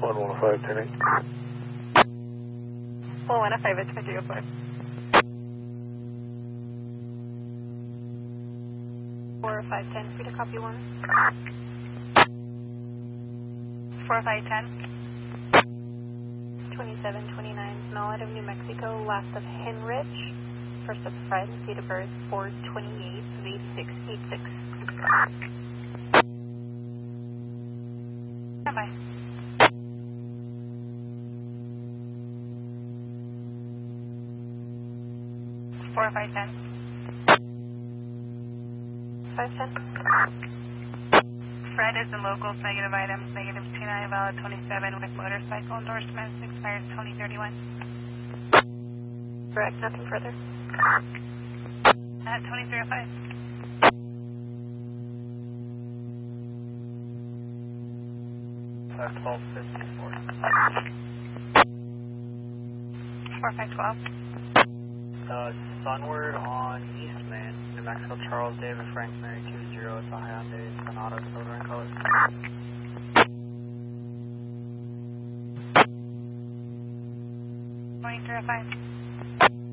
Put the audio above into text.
115, 10-8. 115, it's 5005. 4510, free to copy 1. 4510. 2729, Mallet of New Mexico, last of Henrich, first of Fred, date of birth 4/28 of 8686. Bye-bye. 4510. 510. Fred is the locals, negative items, negative 29, valid 27 with motorcycle endorsements, expires 2031. Correct, nothing further. At 2305. At 1254. 4512. Sunward on Eastman, New Mexico, Charles David Frank Mary 20, it's a Hyundai Sonata, silver in color. Morning, 305.